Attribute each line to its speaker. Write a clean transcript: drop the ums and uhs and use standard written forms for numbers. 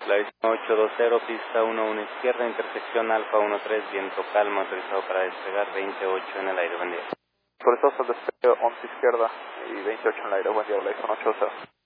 Speaker 1: Horizon 820, pista 11 izquierda, intersección Alfa 13, viento calma, autorizado para despegar, 28 en el aire, buen día.
Speaker 2: Autorizado al despegue 11 izquierda y 28 en el aire, buen día, Horizon 820.